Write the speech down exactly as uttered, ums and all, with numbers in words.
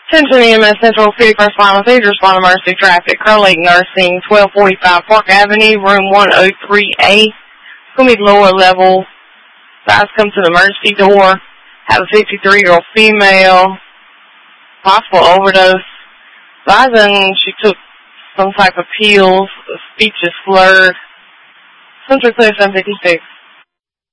Attention E M S Central City First Line with Aid Respond Emergency Traffic. Crow Lake Nursing, twelve forty-five Park Avenue, room one oh three A. It's going to be lower level. Guys come to the emergency door. Have a fifty-three-year-old female. Possible overdose. Rising, she took some type of pills. Speech is slurred. Central Clear seven fifty-six.